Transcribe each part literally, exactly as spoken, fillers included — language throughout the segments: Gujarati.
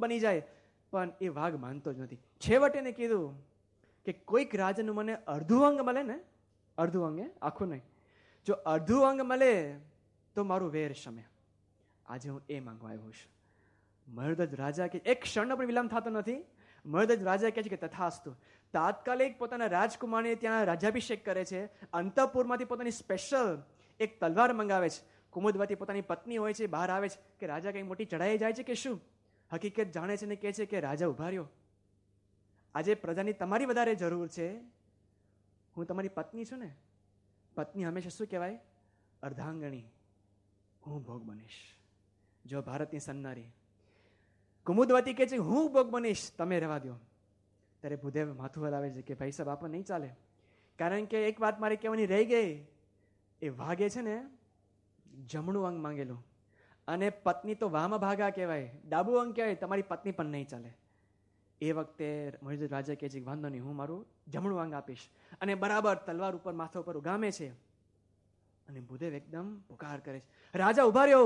બની જાય, પણ એ વાઘ માનતો જ નથી. છેવટે એને કીધું કે કોઈક રાજાનું મને અડધું અંગ મળે ને, અડધું અંગ, આખું નહીં, જો અડધું અંગ મળે તો મારું વેર શમે. આજે હું એ માંગવા આવ્યો છું. મરધજ રાજા કે એક ક્ષણનો પણ વિલંબ થતો નથી. મરધજ રાજા કહે છે કે તથાસ્તુ. તાત્કાલિક પોતાના રાજકુમારને ત્યાં રાજ્યાભિષેક કરે છે. અંતઃપુરમાંથી પોતાની સ્પેશિયલ એક તલવાર મંગાવે છે. કુમુદવતી પોતાની પત્ની હોય છે, બહાર આવે છે કે રાજા કઈ મોટી ચઢાઈ જાય છે કે શું? હકીકત જાણે છે ને કહે છે કે રાજા ઉભા રહ્યો, આજે પ્રજાની તમારી વધારે જરૂર છે. હું તમારી પત્ની છું ને, પત્ની હંમેશા શું કહેવાય? અર્ધાંગણી. હું ભોગ બનીશ. જો ભારતની સન્નારી કુમુદવતી કહે છે હું ભોગ બનીશ, તમે રહેવા દો. ત્યારે ભૂદેવ માથું હલાવે છે કે ભાઈ સાહેબ આપો નહીં ચાલે, કારણ કે એક વાત મારી કહેવાની રહી ગઈ. એ વાઘે છે ને જમણું અંગ માંગેલું, અને પત્ની તો વામ ભાગા કહેવાય, ડાબુ અંગ કહેવાય, તમારી પત્ની પણ નહીં ચાલે. એ વખતે મરધજ રાજા કહે છે કે વાંધો નહીં, હું મારું જમણું અંગ આપીશ. અને બરાબર તલવાર ઉપર માથા ઉપર ઉગામે છે. અને ભૂદેવ એકદમ પુકાર કરે છે, રાજા ઉભા રહ્યો,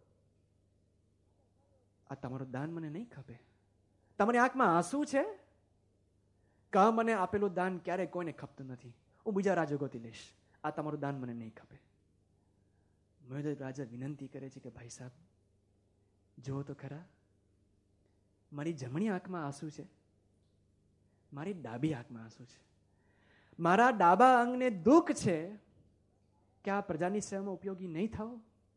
આ તમારું દાન મને નહીં ખપે. તમારી આંખમાં આંસુ છે? કા મને આપેલું દાન ક્યારેય કોઈને ખપતું નથી, હું બીજા રાજા ગોતી લઈશ, આ તમારું દાન મને નહીં ખપે. મરધજ રાજા વિનંતી કરે છે કે ભાઈ સાહેબ જુઓ તો ખરા, મારી જમણી આંખમાં આંસુ છે, મારી ડાબી આંખમાં આંસુ છે. મારા ડાબા અંગને દુઃખ છે કે આ પ્રજાની સેવામાં ઉપયોગી નહીં થાવ.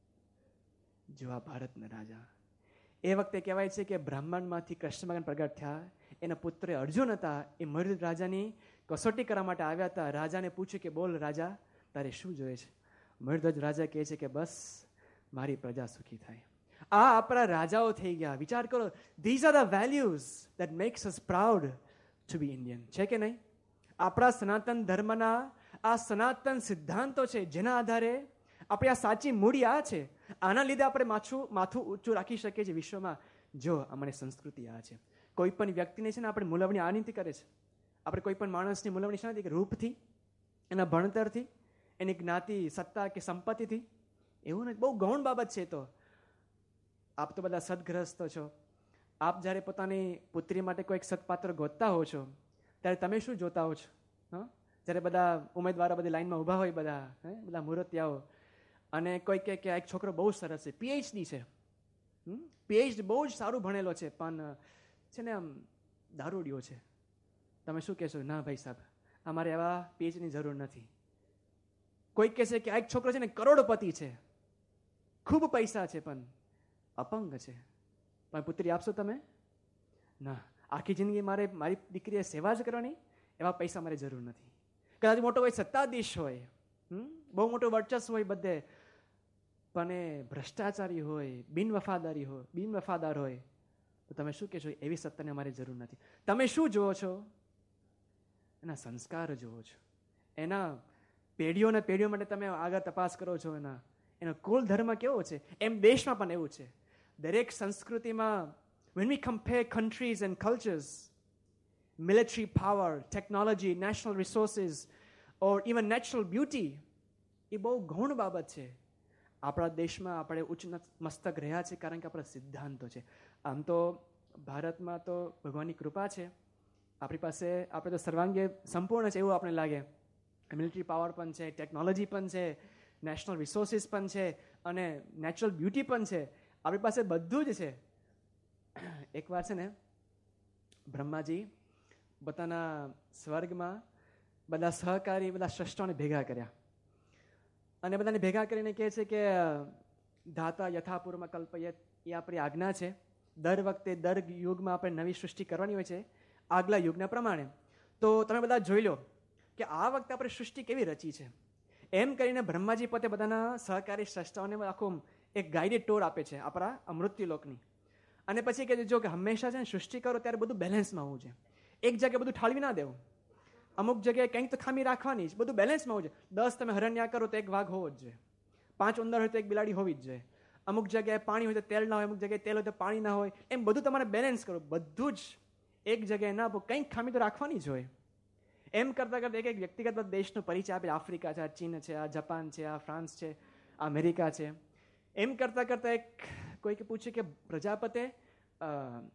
જો આ ભારતના રાજા, એ વખતે કહેવાય છે કે બ્રાહ્મણમાંથી કૃષ્ણ ભગવાન પ્રગટ થયા. એના પુત્ર અર્જુન હતા, એ મરધજ રાજાની કસોટી કરવા માટે આવ્યા હતા. રાજાને પૂછ્યું કે બોલ રાજા, તારે શું જોઈએ છે? મરધજ રાજા કહે છે કે બસ મારી પ્રજા સુખી થાય. આ આપણા રાજાઓ થઈ ગયા. વિચાર કરો, these are the values that max us proud to B Indian, છે કે નહીં? આપણા સનાતન ધર્મના આ સનાતન સિદ્ધાંતો છે જેના આધારે આપણી આ સાચી મૂડી આ છે. આના લીધે આપણે માથું માથું ઊંચું રાખી શકીએ છીએ વિશ્વમાં. જો અમારી સંસ્કૃતિ આ છે. કોઈ પણ વ્યક્તિને છે ને આપણે મૂલવણી આ નથી કરે છે. આપણે કોઈ પણ માણસની મૂલવણી શા નથી કે રૂપથી, એના ભણતરથી, એની જ્ઞાતિ, સત્તા કે સંપત્તિથી. એવું નથી, બહુ ગૌણ બાબત છે. તો આપ તો બધા સદગ્રસ્તો છો. આપ જ્યારે પોતાની પુત્રી માટે કોઈ એક સત્પાત્ર ગોતતા હો છો ત્યારે તમે શું જોતા હો છો? હા, જ્યારે બધા ઉમેદવારો બધી લાઈનમાં ઊભા હોય, બધા હે બધા મૂર્તિયાઓ, અને કોઈ કહે કે એક છોકરો બહુ સરસ છે, પીએચડી છે, પીએચડી બહુ જ સારું ભણેલો છે, પણ છે ને આમ દારૂડિયો છે. તમે શું કહેશો? ના ભાઈ સાહેબ, અમારે એવા પીએચડીની જરૂર નથી. કોઈ કહેશે કે આ એક છોકરો છે ને કરોડપતિ છે, ખૂબ પૈસા છે, પણ અપંગ છે, પણ પુત્રી આપશો તમે? ના, આખી જિંદગી મારે મારી દીકરીએ સેવા જ કરવાની, એવા પૈસા મારે જરૂર નથી. કદાચ મોટો કોઈ સત્તાધીશ હોય, બહુ મોટો વર્ચસ્વ હોય બધે, પણ એ ભ્રષ્ટાચારી હોય, બિન વફાદારી હોય, બિન વફાદાર હોય, તો તમે શું કહેશો? એવી સત્તાને અમારે જરૂર નથી. તમે શું જુઓ છો? એના સંસ્કાર જુઓ છો. એના પેઢીઓને પેઢીઓ માટે તમે આગળ તપાસ કરો છો. એના એનો કુલ ધર્મ કેવો છે. એમ દેશમાં પણ એવું છે. દરેક સંસ્કૃતિમાં when we compare countries and cultures, military power, technology, national resources or even natural beauty, એ બહુ ગૌણ બાબત છે. આપણા દેશમાં આપણે ઉચ્ચ મસ્તક રહ્યા છે કારણ કે આપણા સિદ્ધાંતો છે. આમ તો ભારતમાં તો ભગવાનની કૃપા છે, આપણી પાસે આપણે તો સર્વાંગે સંપૂર્ણ છે એવું આપણે લાગે. મિલિટરી પાવર પણ છે, ટેકનોલોજી પણ છે, નેશનલ રિસોર્સિસ પણ છે, અને નેચરલ બ્યુટી પણ છે. આપણી પાસે બધું જ છે. એકવાર છે ને બ્રહ્માજી પોતાના સ્વર્ગમાં બધા સહકારી બધા શ્રેષ્ઠોને ભેગા કર્યા, અને બધાને ભેગા કરીને કહે છે કે ધાતા યથાપૂર્વમાં કલ્પયત, એ આપણી આજ્ઞા છે. દર વખતે દર યુગમાં આપણે નવી સૃષ્ટિ કરવાની હોય છે આગલા યુગના પ્રમાણે. તો તમે બધા જોઈ લો કે આ વખતે આપણે સૃષ્ટિ કેવી રચી છે. એમ કરીને બ્રહ્માજી પોતે બધાના સહકારી શ્રેષ્ઠોને આખું એક ગાઈડેડ ટૂર આપે છે આપણા અમૃત્યુલોકની. અને પછી કહે જો કે હંમેશા છે ને સૃષ્ટિ કરો ત્યારે બધું બેલેન્સમાં હોવું છે. એક જગ્યાએ બધું ઠાળવી ના દેવું, અમુક જગ્યાએ કંઈક તો ખામી રાખવાની જ, બધું બેલેન્સમાં હોવું જોઈએ. દસ તમે હરણ્યા કરો તો એક વાઘ હોવો જ જોઈએ, પાંચ ઉંદર હોય તો એક બિલાડી હોવી જ જોઈએ, અમુક જગ્યાએ પાણી હોય તો તેલ ના હોય, અમુક જગ્યાએ તેલ હોય તો પાણી ના હોય, એમ બધું તમારે બેલેન્સ કરો. બધું જ એક જગ્યાએ ના, કંઈક ખામી તો રાખવાની જ હોય. એમ કરતાં કરતાં એક એક વ્યક્તિગત દેશનો પરિચય આપે. આફ્રિકા છે, આ ચીન છે, આ જાપાન છે, આ ફ્રાન્સ છે, આ અમેરિકા છે. એમ કરતાં કરતાં એક કોઈકે પૂછ્યું કે પ્રજાપતે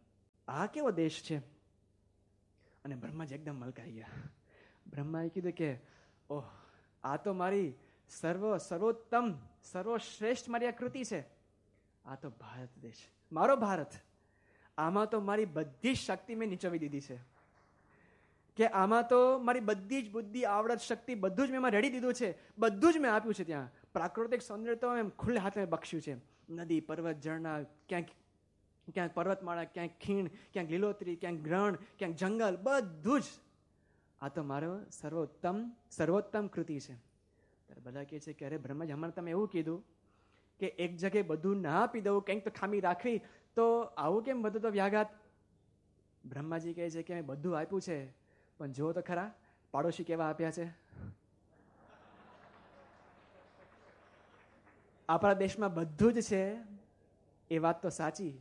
આ કેવો દેશ છે? અને બ્રહ્માજી એકદમ મલકાઈ ગયા. બ્રહ્માએ કીધું કે ઓહ, આ તો મારી સર્વ સર્વોત્તમ સર્વશ્રેષ્ઠ મારી આ કૃતિ છે. આ તો ભારત દેશ, મારો ભારત. આમાં તો મારી બધી જ શક્તિ મેં નીચોવી દીધી છે, કે આમાં તો મારી બધી જ બુદ્ધિ, આવડત, શક્તિ બધું જ મેં એમાં રેડી દીધું છે. બધું જ મેં આપ્યું છે. ત્યાં પ્રાકૃતિક સૌંદર્ય તો એમ ખુલ્લે હાથે બખ્યું છે. નદી, પર્વત, ઝરણા, ક્યાંક ક્યાંક પર્વતમાળા, ક્યાંક ખીણ, ક્યાંક લીલોતરી, ક્યાંક રણ, ક્યાંક જંગલ, બધું જ. આ તો મારો સર્વોત્તમ સર્વોત્તમ કૃતિ છે. ત્યારે બધા કહે છે કે અરે બ્રહ્માજી, હમણાં તમે એવું કીધું કે એક જગ્યાએ બધું ના આપી દઉં, કંઈક તો ખામી રાખવી, તો આવું કેમ બધું તો વ્યાઘાત? બ્રહ્માજી કહે છે કે મેં બધું આપ્યું છે, પણ જુઓ તો ખરા પાડોશી કેવા આપ્યા છે. આપણા દેશમાં બધું જ છે, એ વાત તો સાચી,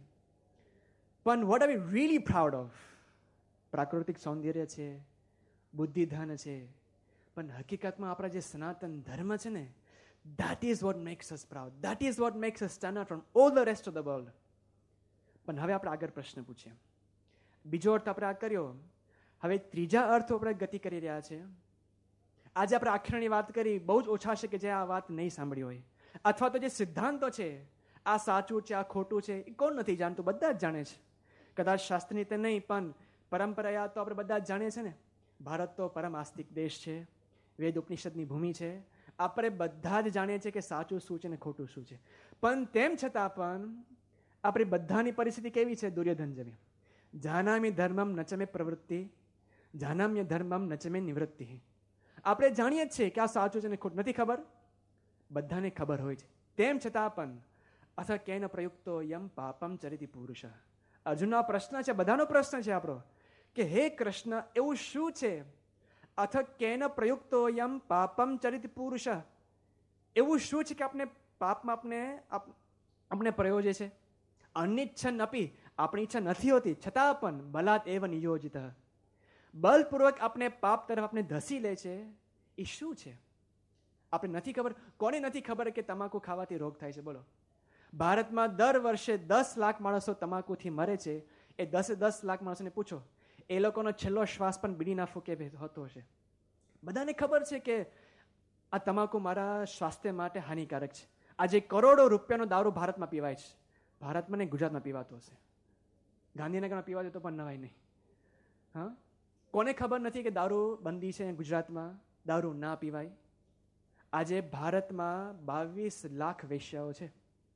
પણ what are we really proud of? પ્રાકૃતિક સૌંદર્ય છે, બુદ્ધિધન છે, પણ હકીકતમાં આપણા જે સનાતન ધર્મ છે ને, that is what makes us proud. That is what makes us stand out from all the rest of the world. પણ હવે આપણે આગળ પ્રશ્ન પૂછીએ. બીજો અર્થ આપણે આ કર્યો, હવે ત્રીજા અર્થ આપણે ગતિ કરી રહ્યા છે. આજે આપણે આખરની વાત કરી, બહુ જ ઓછા છે કે જે આ વાત નહીં સાંભળી હોય, અથવા તો જે સિદ્ધાંતો છે, આ સાચું છે, આ ખોટું છે, એ કોણ નથી જાણતું? બધા જ જાણે છે. કદાચ શાસ્ત્રની તે નહીં, પણ પરંપરા તો આપણે બધા જ જાણીએ છીએ ને. ભારત તો પરમ આસ્તિક દેશ છે, વેદ ઉપનિષદની ભૂમિ છે. આપણે બધા જ જાણીએ છીએ કે સાચું શું છે ને ખોટું શું છે. પણ તેમ છતાં પણ આપણી બધાની પરિસ્થિતિ કેવી છે? દુર્યોધન જેવી. જાનામી ધર્મમ નચમે પ્રવૃત્તિ, જાનામ્ય ધર્મમ નચમે નિવૃત્તિ. આપણે જાણીએ જ છીએ કે આ સાચું છે ને ખોટું. નથી ખબર? બધાને ખબર હોય છે. તેમ છતાં પણ અથ કેન પ્રયુક્તો યમ પાપમ ચરિતિ પુરુષ. અર્જુનનો પ્રશ્ન છે, બધાનો પ્રશ્ન છે આપણો, કે હે કૃષ્ણ, એવું શું છે? અથ કેન પ્રયુક્તો યમ પાપમ ચરિત પુરુષ. એવું શું છે કે આપણે પાપમાં આપણે આપણે પ્રયોજે છે? અનિચ્છન અપી, આપણી ઈચ્છા નથી હોતી છતાં પણ બલાત એવ નિયોજિત, બલપૂર્વક આપણે પાપ તરફ આપણે ધસી લે છે. એ શું છે? આપણે નથી ખબર. કોને નથી ખબર કે તમાકુ ખાવાથી રોગ થાય છે? બોલો. ભારતમાં દર વર્ષે દસ લાખ માણસો તમાકુથી મરે છે. એ દસે દસ લાખ માણસોને પૂછો, એ લોકોનો છેલ્લો શ્વાસ પણ બીડીના ફૂંકે હોતો હશે. બધાને ખબર છે કે આ તમાકુ મારા સ્વાસ્થ્ય માટે હાનિકારક છે. આજે કરોડો રૂપિયાનો દારૂ ભારતમાં પીવાય છે. ભારતમાં નહીં, ગુજરાતમાં પીવાતો હશે. ગાંધીનગરમાં પીવાતો તો પણ નવાય નહીં. હા, કોને ખબર નથી કે દારૂ બંધી છે ગુજરાતમાં, દારૂ ના પીવાય? આજે ભારતમાં બાવીસ લાખ વેશ્યાઓ છે.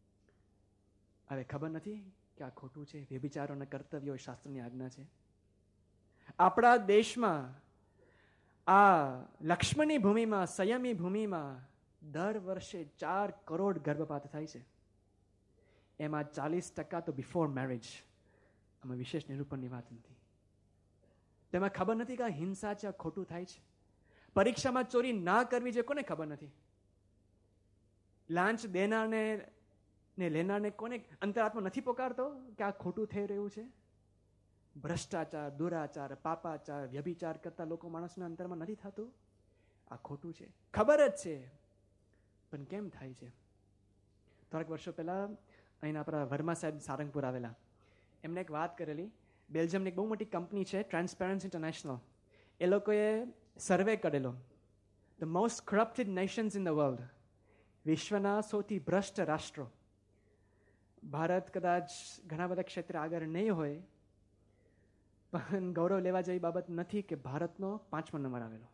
હવે ખબર નથી કે આ ખોટું છે? વ્યભિચારોના કર્તવ્યો શાસ્ત્રની આજ્ઞા છે. આપણા દેશમાં આ લક્ષ્મણની ભૂમિમાં, સંયમી ભૂમિમાં દર વર્ષે ચાર કરોડ ગર્ભપાત થાય છે. એમાં ચાલીસ ટકા તો બિફોર મેરેજ. આમાં વિશેષ નિરૂપણની વાત નથી. તેમાં ખબર નથી કે આ હિંસા છે, આ ખોટું થાય છે. પરીક્ષામાં ચોરી ના કરવી જોઈએ, કોને ખબર નથી? લાંચ દેનારને ને લેનારને કોને અંતરાત્મા નથી પોકારતો કે આ ખોટું થઈ રહ્યું છે? ભ્રષ્ટાચાર, દુરાચાર, પાપાચાર, વ્યભિચાર કરતા લોકો માણસના અંતરમાં નથી થતું? આ ખોટું છે, ખબર જ છે, પણ કેમ થાય છે? થોડાક વર્ષો પહેલા અહીંના આપણા વર્મા સાહેબ સારંગપુર આવેલા, એમને એક વાત કરેલી. બેલ્જિયમની એક બહુ મોટી કંપની છે, ટ્રાન્સપેરન્સી ઇન્ટરનેશનલ. એ લોકોએ સર્વે કરેલો, the most corrupted Nations in the world. વિશ્વના સૌથી ભ્રષ્ટ રાષ્ટ્રો. ભારત કદાચ ઘણા બધા ક્ષેત્રે આગળ નહીં હોય, પણ ગૌરવ લેવા જેવી બાબત નથી કે ભારતનો પાંચમો નંબર આવેલો.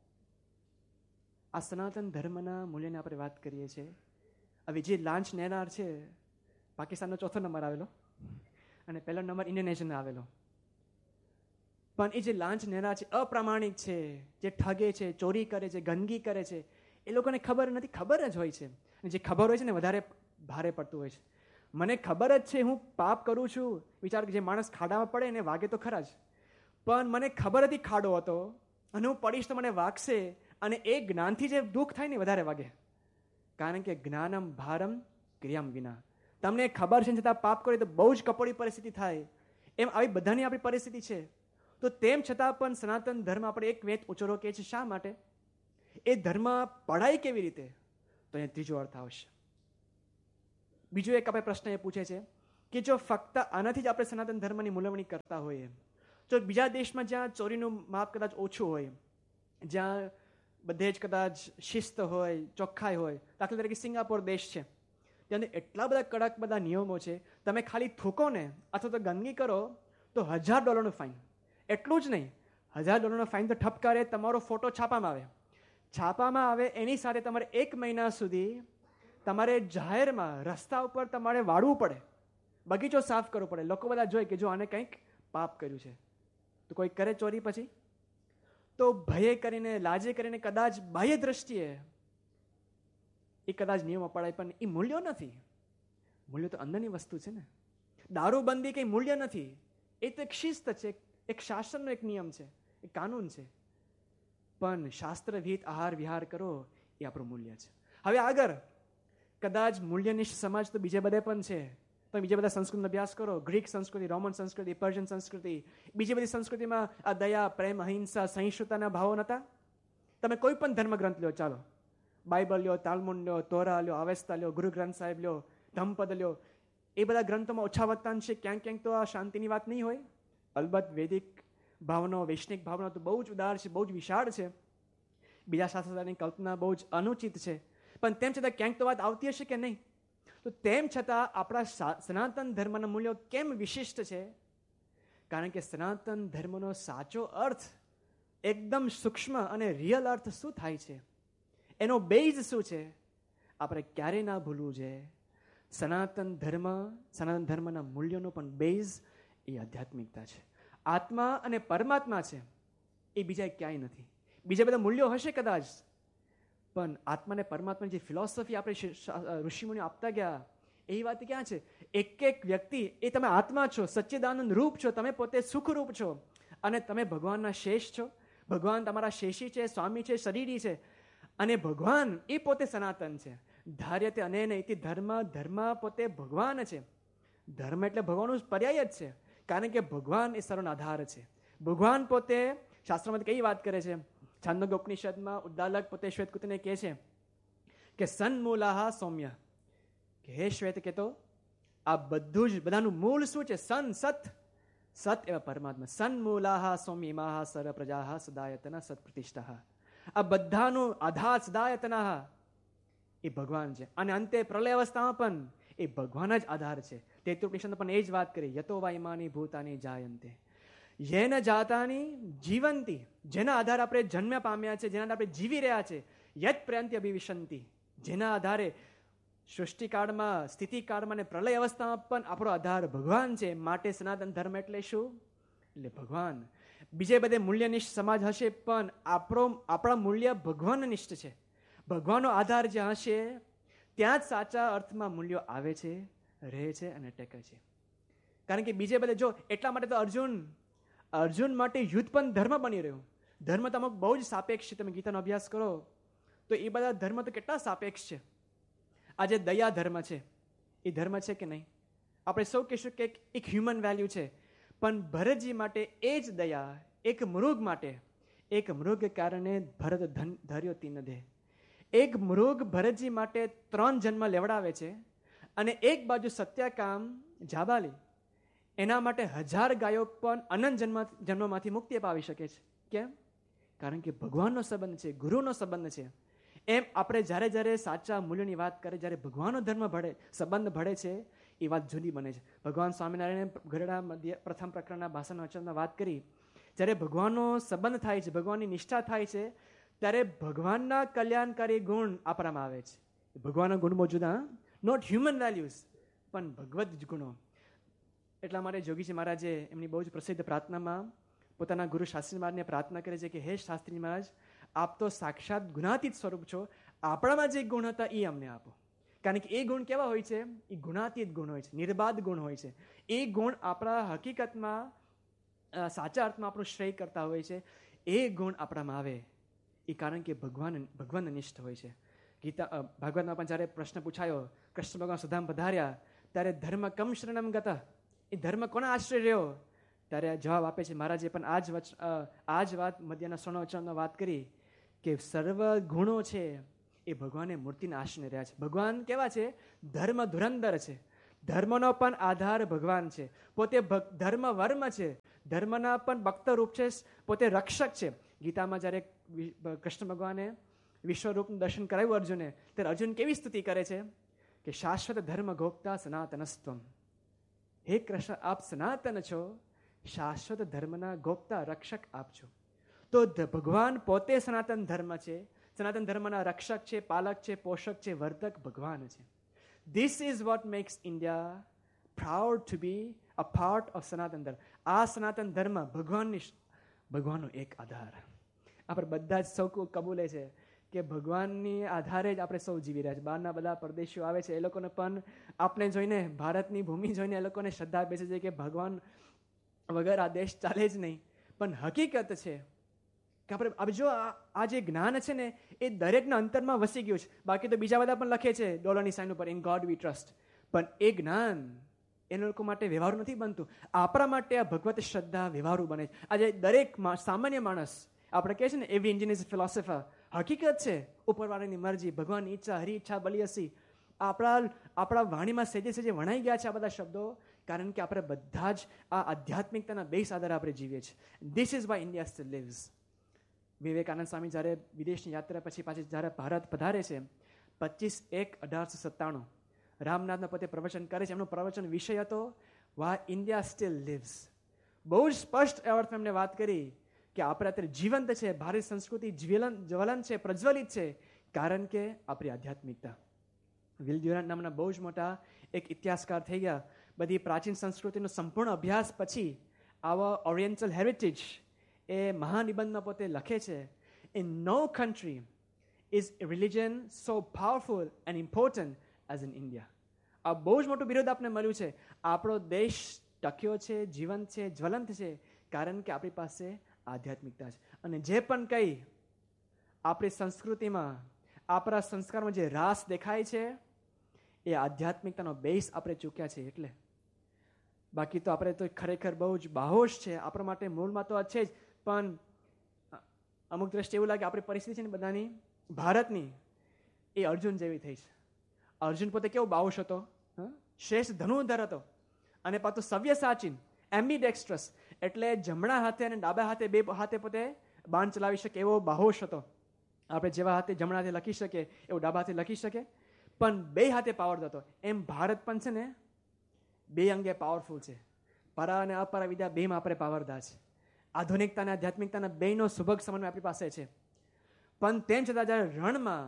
આ સનાતન ધર્મના મૂલ્યની આપણે વાત કરીએ છીએ. હવે જે લાંચ લેનાર છે, પાકિસ્તાનનો ચોથો નંબર આવેલો અને પહેલો નંબર ઇન્ડોનેશિયાનો આવેલો. પણ એ જે લાંચ લેનાર છે, અપ્રામાણિક છે, જે ઠગે છે, ચોરી કરે છે, ગંદકી કરે છે, એ લોકોને ખબર નથી. ખબર જ હોય છે, અને જે ખબર હોય છે ને વધારે ભારે પડતું હોય છે. મને ખબર જ છે હું પાપ કરું છું. વિચાર કે જે માણસ ખાડામાં પડે એને વાગે તો ખરા જ, પણ મને ખબર હતી ખાડો હતો અને હું પડીશ તો મને વાગશે, અને એ જ્ઞાનથી જે દુઃખ થાય ને વધારે વાગે. કારણ કે જ્ઞાનમ ભારમ ક્રિયામ વિના. તમને ખબર છે છતાં પાપ કરો તો બહુ જ કપોળી પરિસ્થિતિ થાય. એમ આવી બધાની આપણી પરિસ્થિતિ છે. તો તેમ છતાં પણ સનાતન ધર્મ આપણે એક વેત ઉચરો કહે છે. શા માટે? એ ધર્મ પઢાય કેવી રીતે? તો અહીંયા ત્રીજો અર્થ આવશે. બીજો એક આપણે પ્રશ્ન એ પૂછે છે કે જો ફક્ત આનાથી જ આપણે સનાતન ધર્મની મૂલવણી કરતા હોઈએ, જો બીજા દેશમાં જ્યાં ચોરીનું માપ કદાચ ઓછું હોય, જ્યાં બધે જ કદાચ શિસ્ત હોય, ચોખ્ખાઈ હોય, દાખલા તરીકે સિંગાપોર દેશ છે, ત્યાં એટલા બધા કડક બધા નિયમો છે, તમે ખાલી થૂકો ને અથવા તો ગંદકી કરો તો હજાર ડોલરનો ફાઇન. એટલું જ નહીં, હજાર ડોલરનો ફાઇન તો ઠપકારે, તમારો ફોટો છાપામાં આવે. છાપામાં આવે એની સાથે તમારે એક મહિના સુધી તમારે જાહેરમાં રસ્તા ઉપર તમારે વાળવું પડે, બગીચો સાફ કરવો પડે. લોકો બધા જોઈ કે જો આને કંઈક પાપ કર્યું છે. તો કોઈ કરે ચોરી પછી તો ભયે કરીને, લાજે કરીને, કદાચ બાહ્ય દ્રષ્ટિએ એ કદાચ નિયમ અપાડાય, પણ એ મૂલ્યો નથી. મૂલ્ય તો અંદરની વસ્તુ છે ને. દારૂબંધી કંઈ મૂલ્ય નથી, એ તો એક શિસ્ત છે, એક શાસનનો એક નિયમ છે, એક કાનૂન છે. પણ શાસ્ત્ર વિહિત આહાર વિહાર કરો એ આપણું મૂલ્ય છે. હવે આગળ કદાચ મૂલ્યનિષ્ઠ સમાજ તો બીજે બધે પણ છે. તમે બીજા બધા સંસ્કૃતિનો અભ્યાસ કરો, ગ્રીક સંસ્કૃતિ, રોમન સંસ્કૃતિ, પર્શિયન સંસ્કૃતિ, બીજી બધી સંસ્કૃતિમાં આ દયા, પ્રેમ, અહિંસા, સહિષ્ણુતાના ભાવો નહોતા. તમે કોઈ પણ ધર્મ ગ્રંથ લ્યો, ચાલો બાઇબલ લ્યો, તાલમુડ લ્યો, તોરા લ્યો, અવેસ્તા લ્યો, ગુરુ ગ્રંથ સાહેબ લ્યો, ધમ્મપદ લ્યો, એ બધા ગ્રંથોમાં ઓછા વત્તા છે, ક્યાંક ક્યાંક તો આ શાંતિની વાત નહીં હોય. અલબત્ત વૈદિક ભાવનો, વૈષ્ણિક ભાવનો તો બહુ જ ઉદાર છે, બહુ જ વિશાળ છે. બીજા શાસ્ત્રોની કલ્પના બહુ જ અનુચિત છે, પણ તેમ છતાં ક્યાંક તો વાત આવતી હશે કે નહીં? તો તેમ છતાં આપણા સનાતન ધર્મના મૂલ્યો કેમ વિશિષ્ટ છે? કારણ કે સનાતન ધર્મનો સાચો અર્થ, એકદમ સૂક્ષ્મ અને રિયલ અર્થ શું થાય છે, એનો બેઝ શું છે, આપણે ક્યારેય ના ભૂલવું જોઈએ. સનાતન ધર્મ, સનાતન ધર્મના મૂલ્યોનો પણ બેઝ એ આધ્યાત્મિકતા છે. આત્મા અને પરમાત્મા છે, એ બીજા ક્યાંય નથી. બીજા બધા મૂલ્યો હશે કદાચ, પણ આત્મા અને પરમાત્માની જે ફિલોસોફી આપણે ઋષિમુનિઓ આપતા ગયા, એ વાત ક્યાં છે? એક એક વ્યક્તિ, એ તમે આત્મા છો, સચ્ચિદાનંદ રૂપ છો, તમે પોતે સુખરૂપ છો, અને તમે ભગવાનના શેષ છો. ભગવાન તમારા શેષી છે, સ્વામી છે, શરીરી છે, અને ભગવાન એ પોતે સનાતન છે. ધાર્યતે અનેન ઇતિ ધર્મ, ધર્મ પોતે ભગવાન છે. ધર્મ એટલે ભગવાનનું પર્યાય જ છે, કારણ કે ભગવાન એ સર્વનો આધાર છે. ભગવાન પોતે શાસ્ત્રમાં કઈ વાત કરે છે? છાંદોગ્ય ઉપનિષદમાં ઉદ્દાલક પોતે શ્વેતકુતને કહે છે કે સન્મૂલાહ સૌમ્ય, કે હે શ્વેત કહેતો, આ બધું જ બધાનું મૂળ શું છે? સન, સત. સત એવા પરમાત્મા. સન્મૂલાહ સૌમ્યમાહ સર્વ પ્રજાહ સદાયતન સત પ્રતિષ્ઠા. આ બધાનું આધાર સદાયતના એ ભગવાન છે. અને અંતે પ્રલય અવસ્થામાં પણ એ ભગવાન જ આધાર છે. તેત્રીસ ઉપનિષદ પણ એ જ વાત કરી, યતો વા ઇમાની ભૂતાની જાયંતે યેન જાતાની જીવંતી, જેના આધારે આપણે જન્મ પામ્યા છે, જેના આધારે આપણે જીવી રહ્યા છે, યત પ્રયંતિ અભિવિશંતિ, જેના આધારે સૃષ્ટિકાળમાં, સ્થિતિકાળમાં અને પ્રલય અવસ્થામાં પણ આપણો આધાર ભગવાન છે. માટે સનાતન ધર્મ એટલે શું? એટલે ભગવાન. બીજે બધે મૂલ્યનિષ્ઠ સમાજ હશે, પણ આપણો આપણા મૂલ્ય ભગવાનનિષ્ઠ છે. ભગવાનનો આધાર જ્યાં હશે, ત્યાં જ સાચા અર્થમાં મૂલ્યો આવે છે, રહે છે અને ટેકે છે. કારણ કે બીજે બધે જો, એટલા માટે તો અર્જુન અર્જુન માટે યુદ્ધ પણ ધર્મ બની રહ્યું. ધર્મ તો અમુક બહુ જ સાપેક્ષ છે. તમે ગીતાનો અભ્યાસ કરો તો એ બધા ધર્મ તો કેટલા સાપેક્ષ છે. આજે દયા ધર્મ છે, એ ધર્મ છે કે નહીં? આપણે સૌ કહીશું કે એક હ્યુમન વેલ્યુ છે, પણ ભરતજી માટે એ જ દયા એક મૃગ માટે, એક મૃગ કારણે ભરત ધર્યો તીન દે. એક મૃગ ભરતજી માટે ત્રણ જન્મ લેવડાવે છે, અને એક બાજુ સત્યકામ જાબાલી એના માટે હજાર ગાયો પણ અનંત જન્મ જન્મમાંથી મુક્તિ અપાવી શકે છે. કેમ? કારણ કે ભગવાનનો સંબંધ છે, ગુરુનો સંબંધ છે. એમ આપણે જ્યારે જ્યારે સાચા મૂલ્યોની વાત કરીએ, જ્યારે ભગવાનનો ધર્મ ભળે, સંબંધ ભળે છે, એ વાત જુદી બને છે. ભગવાન સ્વામિનારાયણ ગરડા મધ્ય પ્રથમ પ્રકરણના ભાષણ વચનમાં વાત કરી, જ્યારે ભગવાનનો સંબંધ થાય છે, ભગવાનની નિષ્ઠા થાય છે, ત્યારે ભગવાનના કલ્યાણકારી ગુણ આપવામાં આવે છે. ભગવાનના ગુણ બહુ જુદા, નોટ હ્યુમન વેલ્યુઝ, પણ ભગવદ ગુણો. એટલા માટે જોગીજી મહારાજે એમની બહુ જ પ્રસિદ્ધ પ્રાર્થનામાં પોતાના ગુરુ શાસ્ત્રી મહારાજને પ્રાર્થના કરે છે કે હે શાસ્ત્રી મહારાજ, આપ તો સાક્ષાત ગુણાતીત સ્વરૂપ છો, આપણામાં જે ગુણ હતા એ અમને આપો. કારણ કે એ ગુણ કેવા હોય છે? એ ગુણાતીત ગુણ હોય છે, નિર્બાધ ગુણ હોય છે. એ ગુણ આપણા હકીકતમાં સાચા અર્થમાં આપણું શ્રેય કરતા હોય છે. એ ગુણ આપણામાં આવે એ કારણ કે ભગવાન ભગવાન નિષ્ઠ હોય છે. ગીતા ભાગવતમાં પણ જ્યારે પ્રશ્ન પૂછાયો, કૃષ્ણ ભગવાન સુધામ પધાર્યા, ત્યારે ધર્મ કમ શરણમ ગતા, એ ધર્મ કોના આશ્રય રહ્યો? ત્યારે જવાબ આપે છે મહારાજે પણ આ જ વચ આ જ વાત મધ્યના સ્વર્ણવચનમાં વાત કરી કે સર્વ ગુણો છે એ ભગવાને મૂર્તિના આશ્રય રહ્યા છે. ભગવાન કેવા છે? ધર્મ ધુરંધર છે. ધર્મનો પણ આધાર ભગવાન છે. પોતે ધર્મ વર્મ છે, ધર્મના પણ ભક્તરૂપ છે, પોતે રક્ષક છે. ગીતામાં જ્યારે કૃષ્ણ ભગવાને વિશ્વરૂપનું દર્શન કરાવ્યું અર્જુને, ત્યારે અર્જુન કેવી સ્તુતિ કરે છે કે શાશ્વત ધર્મ ગોપ્તા સનાતનસ્ત્વમ. હે કૃષ્ણ, આપ સનાતન છો, શાશ્વત ધર્મના ગોપ્તા રક્ષક આપ છો. તો ભગવાન પોતે સનાતન ધર્મ છે, સનાતન ધર્મના રક્ષક છે, પાલક છે, પોષક છે, વર્ધક ભગવાન છે. This is what makes India proud to be a part of સનાતન ધર્મ. આ સનાતન ધર્મ ભગવાનની ભગવાનનો એક આધાર. આપણે બધા જ સૌ કબૂલે છે કે ભગવાનની આધારે જ આપણે સૌ જીવી રહ્યા છે. બહારના બધા પરદેશીઓ આવે છે, એ લોકોને પણ આપણે જોઈને, ભારતની ભૂમિ જોઈને એ લોકોને શ્રદ્ધા બેસે છે કે ભગવાન વગર આ દેશ ચાલે જ નહીં. પણ હકીકત છે કે આપણે હવે જો આ જે જ્ઞાન છે ને એ દરેકના અંતરમાં વસી ગયું છે. બાકી તો બીજા બધા પણ લખે છે ડોલરની સાઇન ઉપર, ઇન ગોડ વી ટ્રસ્ટ. પણ એ જ્ઞાન એ લોકો માટે વ્યવહારુ નથી બનતું. આપણા માટે આ ભગવત શ્રદ્ધા વ્યવહારુ બને છે. આજે દરેક સામાન્ય માણસ, આપણે કહે છે ને એવરી ઇન્ડિયન ઇઝ ફિલોસોફર. હકીકત છે ઉપરવાળાની મરજી, ભગવાનની ઈચ્છા, હરી ઈચ્છા બલી હસી. આપણા આપણા વાણીમાં સેજે સેજે વણાઈ ગયા છે આ બધા શબ્દો, કારણ કે આપણે બધા જ આ આધ્યાત્મિકતાના બેઝ આધારે આપણે જીવીએ છીએ. This is why India steel leaves. Vivekananda સ્વામી જ્યારે વિદેશની યાત્રા પછી પાછી જ્યારે ભારત પધારે છે, પચીસ એક અઢારસો સત્તાણું રામનાથના પોતે પ્રવચન કરે છે. એમનો પ્રવચન વિષય હતો વાય ઇન્ડિયા સ્ટીલ લિવ્સ. બહુ જ સ્પષ્ટ અર્થમાં એમને વાત કરી કે આપણે અત્યારે જીવંત છે, ભારતીય સંસ્કૃતિ જ્વલન જ્વલન છે, પ્રજ્વલિત છે, કારણ કે આપણી આધ્યાત્મિકતા. વિલ ડ્યુરન્ટ નામના બહુ જ મોટા એક ઇતિહાસકાર થઈ ગયા. બધી પ્રાચીન સંસ્કૃતિનો સંપૂર્ણ અભ્યાસ પછી આવા ઓરિએન્ટલ હેરિટેજ એ મહાનિબંધમાં પોતે લખે છે, in no country is religion so powerful and important as in India. આ બહુ જ મોટું વિરોધ આપણે મળ્યું છે. આપણો દેશ ટક્યો છે, જીવંત છે, જ્વલંત છે, કારણ કે આપણી પાસે આધ્યાત્મિકતા છે. અને જે પણ કંઈ આપણી સંસ્કૃતિમાં, આપણા સંસ્કારમાં જે રાસ દેખાય છે એ આધ્યાત્મિકતાનો બેઝ આપણે ચૂક્યા છે. એટલે બાકી તો આપણે તો ખરેખર બહુ જ બાહોશ છે. આપણા માટે મૂળમાં તો છે જ, પણ અમુક દ્રષ્ટિએ એવું લાગે આપણી પરિસ્થિતિ છે ને બધાની ભારતની એ અર્જુન જેવી થઈ છે. અર્જુન પોતે કેવો બાહોશ હતો, શ્રેષ્ઠ ધનુર્ધર હતો, અને પાછું સવ્ય સાચીન, એમ્બીડેક્સ્ટ્રસ, એટલે જમણા હાથે અને ડાબા હાથે બે હાથે પોતે બાણ ચલાવી શકે એવો બાહોશ હતો. આપણે જેવા હાથે જમણા હાથે લખી શકીએ એવું ડાબા હાથે લખી શકે, પણ બે હાથે પાવર હતો. એમ ભારત પણ છે ને બે અંગે પાવરફુલ છે. પરા અને અપરા વિદ્યા બેમાં આપણે પાવરદાર છે. આધુનિકતા અને આધ્યાત્મિકતાના બેનો સુભગ સમન્વય આપણી પાસે છે. પણ તેમ છતાં જ્યારે રણમાં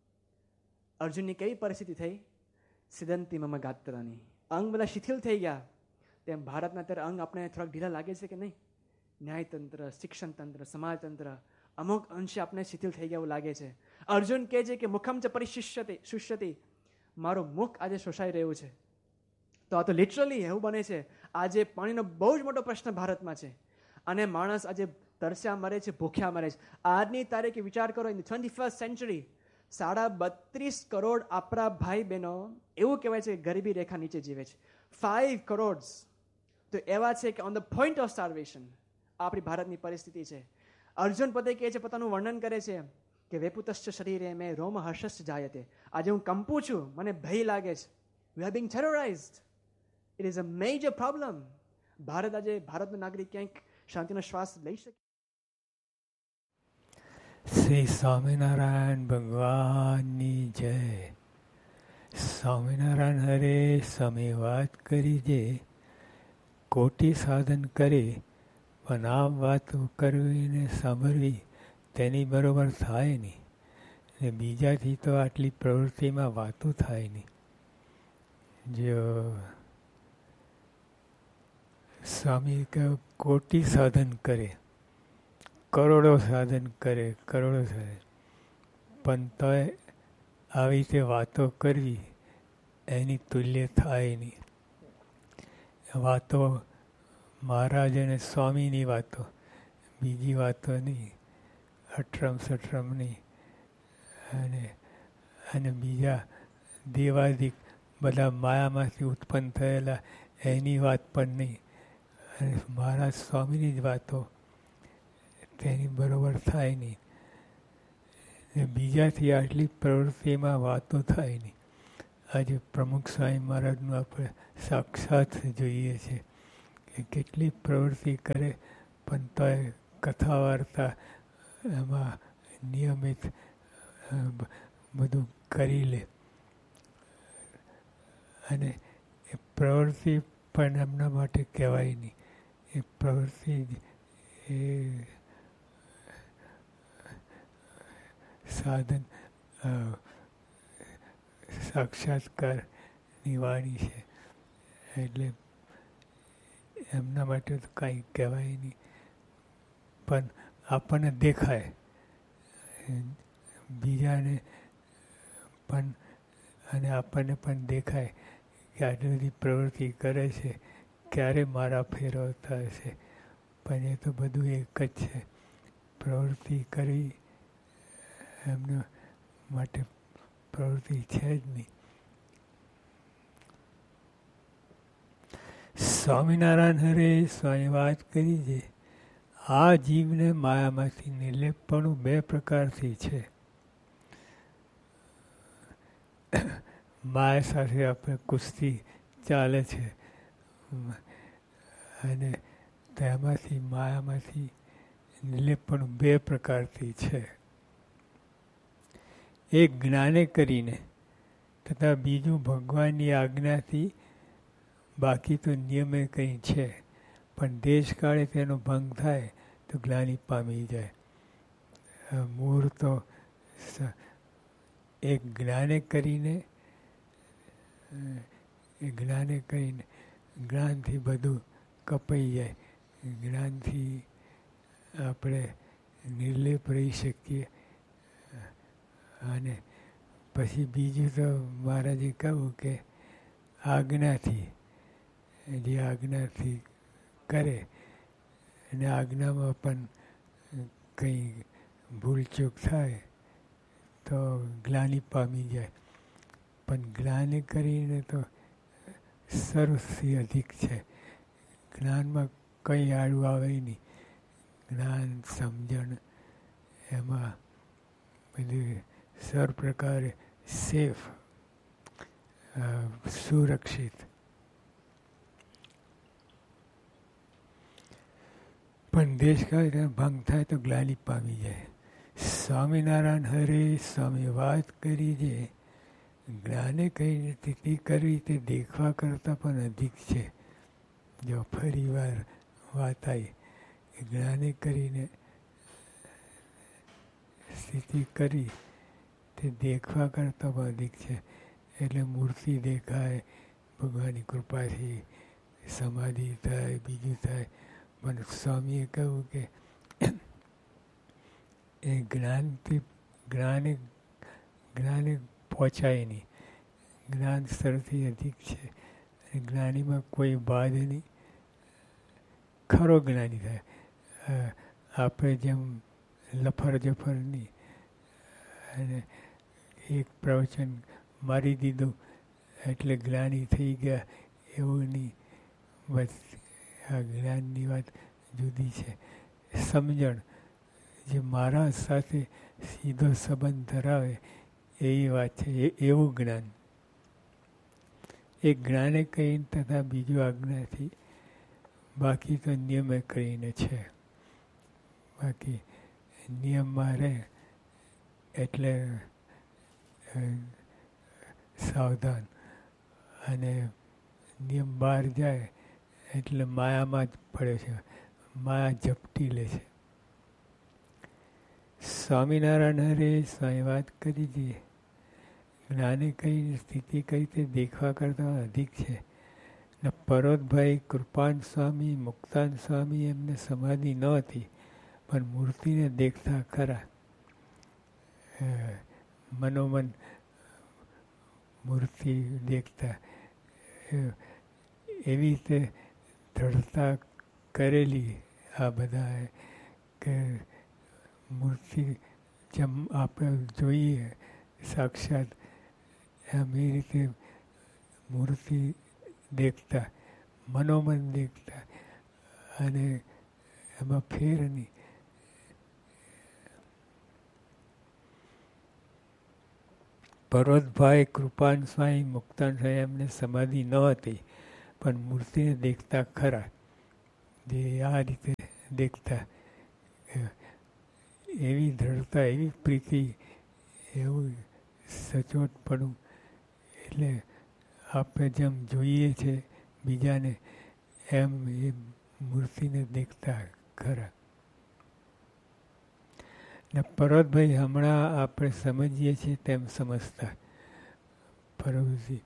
અર્જુનની કેવી પરિસ્થિતિ થઈ, સિદ્ધંતી મમ ગાત્રાની, અંગ બધા શિથિલ થઈ ગયા. તેમ ભારતના અત્યારે અંગ આપણે થોડાક ઢીલા લાગે છે કે નહીં? ન્યાયતંત્ર, શિક્ષણ તંત્ર, સમાજતંત્ર અમુક અંશે આપણે શિથિલ થઈ ગયા એવું લાગે છે. અર્જુન કહે છે કે મુખમ ચ પરિશિષ્યતે શુષ્યતિ, મારું મુખ આજે શોષાઈ રહ્યું છે. તો આ તો લિટરલી એવું બને છે. આજે પાણીનો બહુ જ મોટો પ્રશ્ન ભારતમાં છે, અને માણસ આજે તરસ્યા મરે છે, ભૂખ્યા મરે છે. આજની તારીખે વિચાર કરો, ઇન ટ્વેન્ટી ફર્સ્ટ સેન્ચુરી સાડા બત્રીસ કરોડ આપણા ભાઈ બહેનો એવું કહેવાય છે કે ગરીબી રેખા નીચે જીવે છે. ફાઈવ કરોડ તો એવા છે કે ઓન ધ પોઈન્ટ ઓફ સ્ટાર્વેશન. આપણી ભારતની પરિસ્થિતિ છે. અર્જુન પોતે કહે છે, પોતાનું વર્ણન કરે છે કે વેપુતશ્ચ શરીરે મેં રોમ હર્ષશ્ચ જાયતે. આજે હું કંપું છું, મને ભય લાગે છે. We are being ટેરરાઇઝ્ડ. It is a major problem. Bharat આજે ભારતનો નાગરિક ક્યાંક શાંતિનો શ્વાસ લઈ શકે? શ્રી સ્વામિનારાયણ ભગવાનની જય. સ્વામિનારાયણ હરે સ્વામી વાત કરી જે કોટી સાધન કરે, પણ આ વાતો કરવી ને સાંભળવી તેની બરોબર થાય નહીં. ને બીજાથી તો આટલી પ્રવૃત્તિમાં વાતો થાય નહીં. જો સ્વામી કહ્યું કોટી સાધન કરે, કરોડો સાધન કરે, કરોડો સાધન, પણ તોય આવી રીતે વાતો કરવી એની તુલ્ય થાય નહીં. વાતો મહારાજ અને સ્વામીની વાતો, બીજી વાતો નહીં, અઠરમ સઠરમ નહીં, અને અને બીજા દેવાદિક બધા માયામાંથી ઉત્પન્ન થયેલા એની વાત પણ નહીં. અને મહારાજ સ્વામીની જ વાતો તેની બરોબર થાય નહીં. બીજાથી આટલી પ્રવૃત્તિમાં વાતો થાય નહીં. આજે પ્રમુખ સ્વામી મહારાજનું આપણે સાક્ષાત જોઈએ છે કે કેટલી પ્રવૃત્તિ કરે પણ તોય કથા વાર્તા એમાં નિયમિત બધું કરી લે. અને એ પ્રવૃત્તિ પણ એમના માટે કહેવાય નહીં. એ પ્રવૃત્તિ એ સાધન સાક્ષાત્કારની વાણી છે. એટલે એમના માટે તો કાંઈ કહેવાય નહીં. પણ આપણને દેખાય, બીજાને પણ અને આપણને પણ દેખાય કે આટલી બધી પ્રવૃત્તિ કરે છે, ક્યારે મારા ફેરવતા હશે. પણ એ તો બધું એક જ છે. પ્રવૃત્તિ કરી એમના માટે પ્રવૃત્તિ છે જ નહીં. સ્વામિનારાયણ હરે સ્વામી વાત કરી છે, આ જીવને માયામાંથી નિર્લેપપણું બે પ્રકારથી છે. માયા સાથે આપણે કુસ્તી ચાલે છે અને તેમાંથી માયામાંથી નિર્લેપપણું બે પ્રકારથી છે. એક જ્ઞાને કરીને તથા બીજું ભગવાનની આજ્ઞાથી. બાકી તો નિયમે કંઈ છે, પણ દેશકાળે તેનો ભંગ થાય તો ગ્લાનિ પામી જાય. મૂળ તો એક જ્ઞાને કરીને એ જ્ઞાને કરીને જ્ઞાનથી બધું કપાઈ જાય. જ્ઞાનથી આપણે નિર્લેપ રહી શકીએ. અને પછી બીજું તો મહારાજે કહ્યું કે આજ્ઞાથી, જે આજ્ઞાથી કરે અને આજ્ઞામાં પણ કંઈ ભૂલચૂક થાય તો ગ્લાનિ પામી જાય. પણ જ્ઞાને કરીને તો સર્વથી અધિક છે. જ્ઞાનમાં કંઈ આડું આવે નહીં. જ્ઞાન સમજણ એમાં બધી સર પ્રકારે સેફ, સુરક્ષિત. પણ દેશકાળ ભંગ થાય તો ગ્લાનિ પામી જાય. સ્વામિનારાયણ હરે સ્વામી વાત કરી છે, જ્ઞાને કહીને સ્થિતિ કરવી તે દેખવા કરતાં પણ અધિક છે. જો ફરી વાર વાત આવી, જ્ઞાને કરીને સ્થિતિ કરી તે દેખવા કરતાં પણ અધિક છે. એટલે મૂર્તિ દેખાય, ભગવાનની કૃપાથી સમાધિ થાય, બીજું થાય. પણ સ્વામીએ કહ્યું કે એ જ્ઞાનથી જ્ઞાને જ્ઞાને પહોંચાય નહીં. જ્ઞાન સ્તરથી અધિક છે. જ્ઞાનીમાં કોઈ બાદ નહીં. ખરો જ્ઞાની થાય. આપણે જેમ લફર જફર નહીં અને એક પ્રવચન મારી દીધું એટલે જ્ઞાની થઈ ગયા એવું નહીં. બસ આ જ્ઞાનની વાત જુદી છે. સમજણ જે મારા સાથે સીધો સંબંધ ધરાવે એવી વાત છે. એ એવું જ્ઞાન. એક જ્ઞાને કહીને તથા બીજું આજ્ઞાથી. બાકી તો નિયમે કરીને છે. બાકી નિયમમાં રહે એટલે સાવધાન, અને નિયમ બહાર જાય એટલે માયામાં જ પડે છે. માયા ઝપટી લે છે. સ્વામિનારાયણ હરે સ્વામી વાત કરી દઈએ, જ્ઞાને કહીને સ્થિતિ કઈ તે દેખવા કરતાં અધિક છે. ને પરોતભાઈ કૃપાન સ્વામી, મુક્તાન સ્વામી એમને સમાધિ ન હતી, પણ મૂર્તિને દેખતા ખરા. મનોમન મૂર્તિ દેખતા એવી રીતે દ્રઢતા કરેલી આ બધા કે મૂર્તિ જેમ આપણે જોઈએ સાક્ષાત એમ એ રીતે મૂર્તિ દેખતા, મનોમન દેખતા, અને એમાં ફેર નહીં. પર્વતભાઈ, કૃપાન સ્વામી, મુક્તાન સ્વામી એમને સમાધિ ન હતી, પણ મૂર્તિને દેખતા ખરા. જે આ રીતે દેખતા, એવી દ્રઢતા, એવી પ્રીતિ, એવું સચોટપણું. એટલે આપણે જેમ જોઈએ છે બીજાને, એમ એ મૂર્તિને દેખતા ખરા. ને પર્વતભાઈ હમણાં આપણે સમજીએ છીએ તેમ સમજતા. પર્વતજી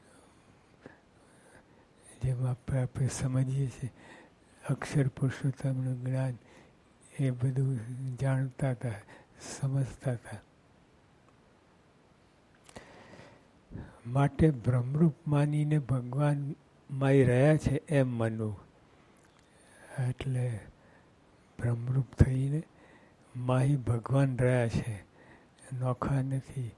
જેમ આપણે આપણે સમજીએ છીએ અક્ષર પુરુષોત્તમનું જ્ઞાન, એ બધું જાણતા હતા, સમજતા હતા. માટે બ્રહ્મરૂપ માનીને ભગવાન માઈ રહ્યા છે એમ માનવું. એટલે બ્રહ્મરૂપ થઈને માહી ભગવાન રહ્યા છે, નોખા નથી.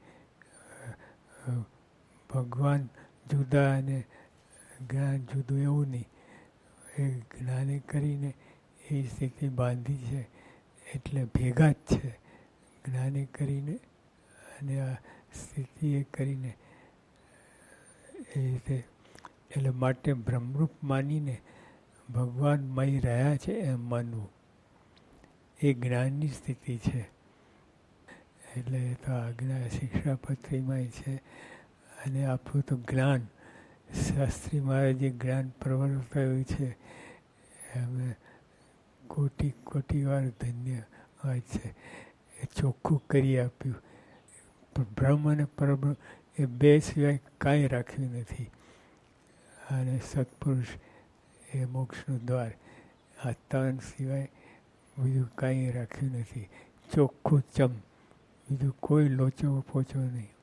ભગવાન જુદા અને જ્ઞાન જુદું એવું નહીં. એ જ્ઞાને કરીને એ સ્થિતિ બાંધી છે, એટલે ભેગા જ છે. જ્ઞાને કરીને અને આ સ્થિતિ એ કરીને એ રીતે. એટલે માટે બ્રહ્મરૂપ માનીને ભગવાન મય રહ્યા છે એમ માનવું, એ જ્ઞાનની સ્થિતિ છે. એટલે તો આજ્ઞા શિક્ષાપત્રીમાં છે. અને આપણું તો જ્ઞાન, શાસ્ત્રી મારે જે જ્ઞાન પ્રવર્તાયું છે, અમે કોટી કોટી વાર ધન્ય હોય છે. એ ચોખ્ખું કરી આપ્યું. બ્રહ્મ અને પરબ્રહ્મ એ બે સિવાય કાંઈ રાખ્યું નથી. અને સત્પુરુષ એ મોક્ષનું દ્વાર, આ ત્રણ સિવાય બીજું કાંઈ રાખ્યું નથી. ચોખ્ખું ચમ, બીજું કોઈ લોચો પોચો નહીં.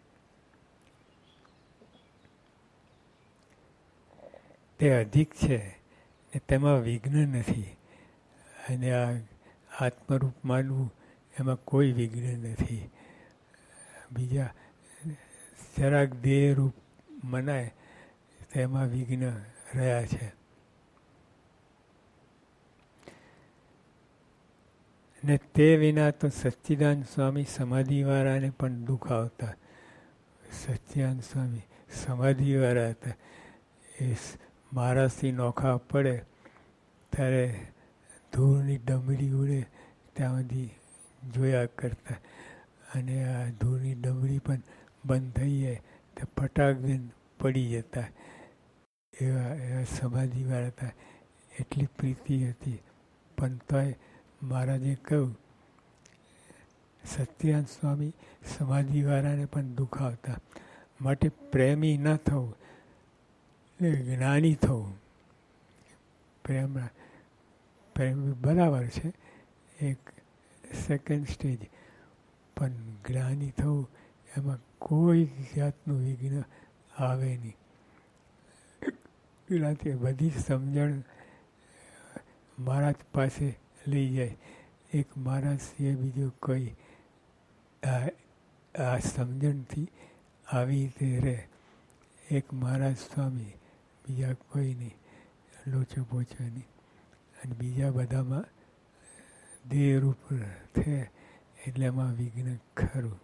તે અધિક છે ને તેમાં વિઘ્ન નથી. અને આ આત્મરૂપ માનવું એમાં કોઈ વિઘ્ન નથી. બીજા જરાક દેહરૂપ મનાય તેમાં વિઘ્ન રહ્યા છે. ને તે વિના તો સચ્ચિદાનંદ સ્વામી સમાધિવાળાને પણ દુઃખ આવતા. સચ્ચિદાનંદ સ્વામી સમાધિવાળા હતા. એ મહારાજથી નોખા પડે ત્યારે ધૂળની ડમરી ઉડે ત્યાં સુધી જોયા કરતા. અને આ ધૂળની ડમરી પણ બંધ થઈ જાય તો ફટાક દઈને પડી જતા. એવા એવા સમાધિવાળા હતા. એટલી પ્રીતિ હતી. પણ તોય મહારાજે કહ્યું, સત્યાનંદ સ્વામી સમાધિવાળાને પણ દુઃખ આવતા. માટે પ્રેમી ન થવું, જ્ઞાની થવું. પ્રેમ પ્રેમ બરાબર છે, એક સેકન્ડ સ્ટેજ. પણ જ્ઞાની થવું એમાં કોઈ જાતનું વિઘ્ન આવે નહીં. એનાથી બધી સમજણ મહારાજ પાસે લઈ જાય. એક મહારાજ સિવાય બીજું કોઈ આ આ સમજણથી આવી રીતે રહે. એક મહારાજ સ્વામી, બીજા કોઈ નહીં, લોચો પોચો નહીં. અને બીજા બધામાં દેહરૂપ છે એટલે એમાં વિઘ્ન ખરું.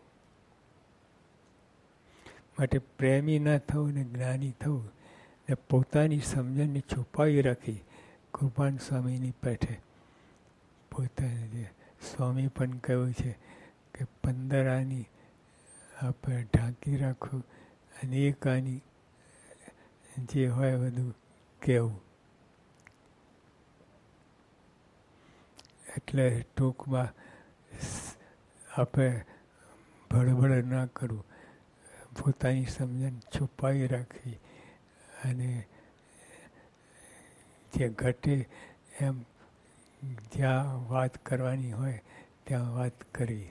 માટે પ્રેમી ના થવું ને જ્ઞાની થવું ને પોતાની સમજણને છુપાવી રાખી. કૃપાન સ્વામીની પેઠે પોતાને જે સ્વામી પણ કહ્યું છે કે પંદર આની આપણે ઢાંકી રાખો અને એક આની જે હોય બધું કહેવું. એટલે ટૂંકમાં આપણે ભડભડ ના કરવું, પોતાની સમજણ છુપાવી રાખવી અને જે ઘટે એમ જ્યાં વાત કરવાની હોય ત્યાં વાત કરવી.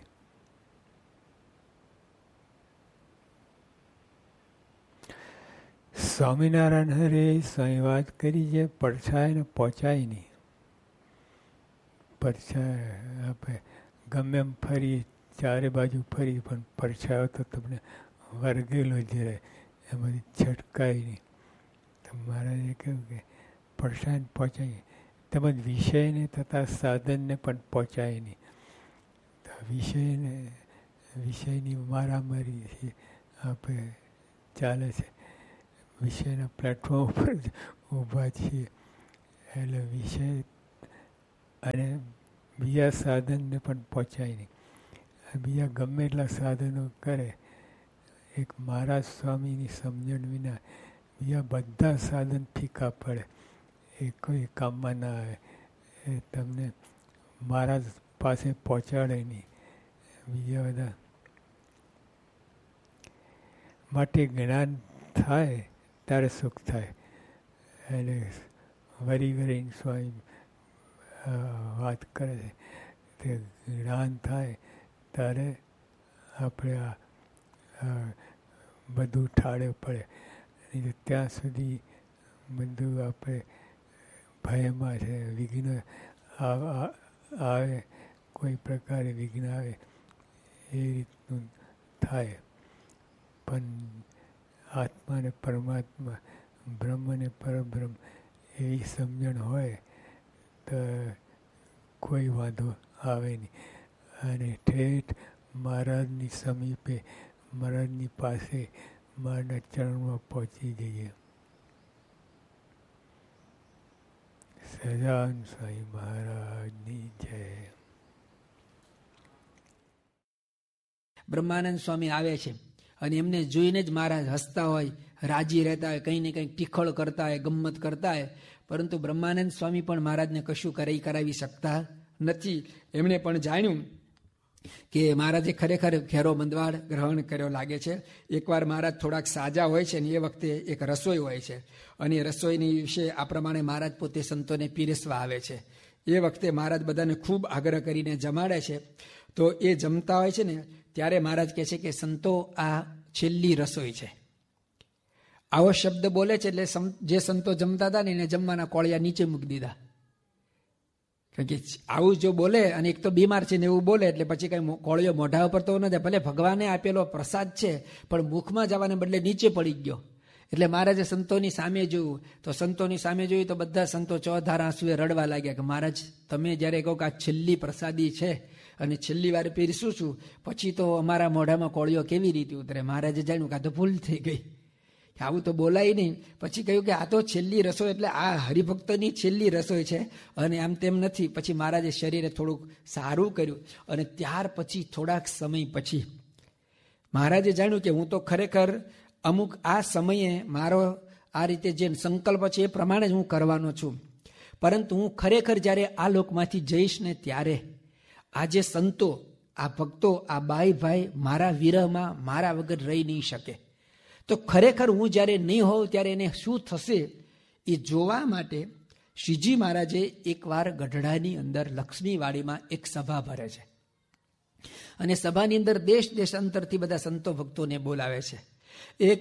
સ્વામિનારાયણ હરે સ્વામી વાત કરી છે, પડછાય ને પહોંચાય નહીં. પડછાય આપણે ગમે એમ ફરી, ચારે બાજુ ફરી, પણ પડછાયો તો તમને વર્ગેલો જ રહે, એમાંથી છટકાય નહીં. તો મહારાજે કહ્યું કે પડછાય ને પહોંચાય, તેમજ વિષયને તથા સાધનને પણ પહોંચાય નહીં. તો વિષયને વિષયની મારામારી છે, આપણે ચાલે છે. વિષયના પ્લેટફોર્મ ઉપર જ ઊભા છીએ એટલે વિષય અને બીજા સાધનને પણ પહોંચાય નહીં. બીજા ગમે એટલા સાધનો કરે, એક મહારાજ સ્વામીની સમજણ વિના બીજા બધા સાધન ફીકા પડે, એ કોઈ કામમાં ના આવે. એ તમને મહારાજ પાસે પહોંચાડે નહીં. બીજા બધા માટે જ્ઞાન થાય ત્યારે સુખ થાય. એટલે વરી વરી સ્વામી વાત કરે છે તે જ્ઞાન થાય ત્યારે આપણે આ બધું ઠાળે પડે. નહીં ત્યાં સુધી બધું આપણે ભયમાં છે. વિઘ્ન આવે, કોઈ પ્રકારે વિઘ્ન આવે એ રીતનું થાય. પણ આત્મા ને પરમાત્મા, બ્રહ્મ ને પરબ્રહ્મ એવી સમજણ હોય તો કોઈ વાંધો આવે નહીં. અને ઠેઠ મહારાજની સમીપે, મહારાજની પાસે, મહારાજના ચરણમાં પહોંચી જઈએ. સજાન સ્વામી મહારાજની જય. બ્રહ્માનંદ સ્વામી આવે છે અને એમને જોઈને જ મહારાજ હસતા હોય, રાજી રહેતા હોય, કંઈ ને કંઈક ટીખળ કરતા હોય, ગમ્મત કરતા હોય. પરંતુ બ્રહ્માનંદ સ્વામી પણ મહારાજને કશું કરાઈ કરાવી શકતા નથી. એમણે પણ જાણ્યું કે મહારાજે ખરેખર ઘેરો બંધવાડ ગ્રહણ કર્યો લાગે છે. એકવાર મહારાજ થોડાક સાજા હોય છે ને એ વખતે એક રસોઈ હોય છે અને એ રસોઈની વિશે આ પ્રમાણે મહારાજ પોતે સંતોને પીરસવા આવે છે. એ વખતે મહારાજ બધાને ખૂબ આગ્રહ કરીને જમાડે છે. તો એ જમતા હોય છે ને ત્યારે મહારાજ કહે છે કે સંતો આ છેલ્લી રસોઈ છે. આવો શબ્દ બોલે છે એટલે જે સંતો જમતા હતા ને એને જમવાના કોળિયા નીચે મૂકી દીધા. કારણ કે આવું જો બોલે અને એક તો બીમાર છે ને એવું બોલે એટલે પછી કઈ કોળિયો મોઢા ઉપર તો ન જાય. ભલે ભગવાને આપેલો પ્રસાદ છે પણ મુખમાં જવાને બદલે નીચે પડી ગયો. એટલે મહારાજે સંતોની સામે જોયું તો સંતોની સામે જોયું તો બધા સંતો ચોધાર આંસુએ રડવા લાગ્યા કે મહારાજ તમે જ્યારે કહો કે આ છેલ્લી પ્રસાદી છે અને છેલ્લી વાર પીરસું છું પછી તો અમારા મોઢામાં કોળિયો કેવી રીતે ઉતરે. મહારાજે જાણ્યું કે આ તો ભૂલ થઈ ગઈ, આવું તો બોલાય નહીં. પછી કહ્યું કે આ તો છેલ્લી રસોઈ એટલે આ હરિભક્તની છેલ્લી રસોઈ છે અને આમ તેમ નથી. પછી મહારાજે શરીરે થોડુંક સારું કર્યું અને ત્યાર પછી થોડાક સમય પછી મહારાજે જાણ્યું કે હું તો ખરેખર અમુક આ સમયે મારો આ રીતે જે સંકલ્પ છે એ પ્રમાણે જ હું કરવાનો છું. પરંતુ હું ખરેખર જ્યારે આ લોકમાંથી જઈશ ને ત્યારે આ જે સંતો, આ ભક્તો, આ બાઈ ભાઈ મારા વિરહમાં મારા વગર રહી નહીં શકે. તો ખરેખર હું જ્યારે નહીં હોઉં ત્યારે એને શું થશે એ જોવા માટે શ્રીજી મહારાજે એકવાર ગઢડાની અંદર લક્ષ્મીવાડીમાં એક સભા ભરે છે અને સભાની અંદર દેશ દેશાંતરથી બધા સંતો ભક્તોને બોલાવે છે. એક